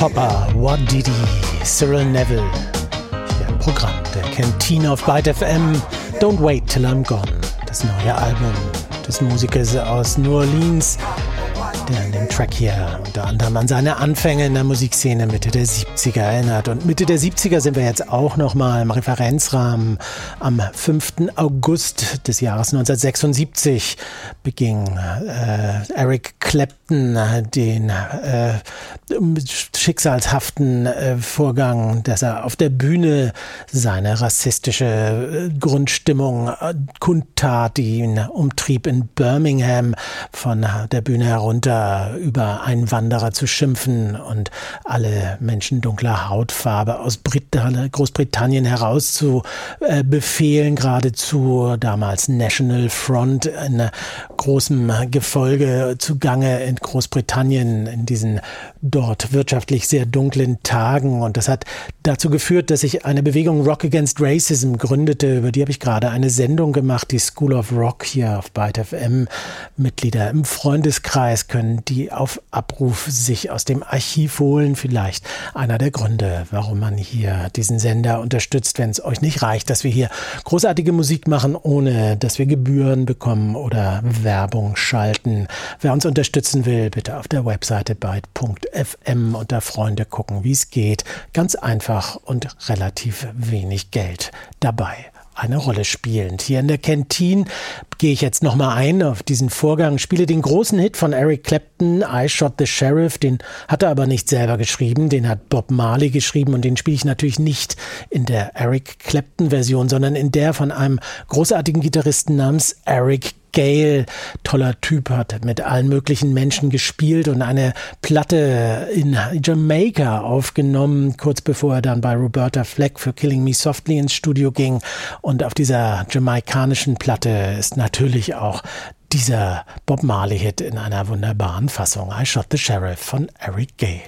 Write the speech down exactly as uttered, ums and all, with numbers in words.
Hopper, What Did He, Cyril Neville. Hier im Programm der Kantine auf Byte F M. Don't Wait Till I'm Gone. Das neue Album des Musikers aus New Orleans, der an dem Track hier unter anderem an seine Anfänge in der Musikszene Mitte der siebziger erinnert. Und Mitte der siebziger sind wir jetzt auch nochmal im Referenzrahmen. Am fünften August des Jahres neunzehnhundertsechsundsiebzig beging äh, Eric Clapton den äh, schicksalshaften äh, Vorgang, dass er auf der Bühne seine rassistische äh, Grundstimmung äh, kundtat, die ihn umtrieb, in Birmingham von der Bühne herunter über Einwanderer zu schimpfen und alle Menschen dunkler Hautfarbe aus Brit- Großbritannien heraus zu äh, befehlen, geradezu damals National Front in großem Gefolge zugange in Großbritannien in diesen dort wirtschaftlich sehr dunklen Tagen. Und das hat dazu geführt, dass sich eine Bewegung Rock Against Racism gründete. Über die habe ich gerade eine Sendung gemacht, die School of Rock hier auf Byte F M. Mitglieder im Freundeskreis können die auf Abruf sich aus dem Archiv holen. Vielleicht einer der Gründe, warum man hier diesen Sender unterstützt, wenn es euch nicht reicht, dass wir hier großartige Musik machen, ohne dass wir Gebühren bekommen oder Werbung schalten. Wer uns unterstützen will, bitte auf der Webseite byte punkt f m unter Freunde gucken, wie es geht. Ganz einfach und relativ wenig Geld dabei eine Rolle spielend. Hier in der Kantine gehe ich jetzt nochmal ein auf diesen Vorgang, spiele den großen Hit von Eric Clapton, I Shot the Sheriff, den hat er aber nicht selber geschrieben, den hat Bob Marley geschrieben und den spiele ich natürlich nicht in der Eric Clapton Version, sondern in der von einem großartigen Gitarristen namens Eric Gale, toller Typ, hat mit allen möglichen Menschen gespielt und eine Platte in Jamaika aufgenommen, kurz bevor er dann bei Roberta Fleck für Killing Me Softly ins Studio ging. Und auf dieser jamaikanischen Platte ist natürlich auch dieser Bob Marley-Hit in einer wunderbaren Fassung. I Shot the Sheriff von Eric Gale.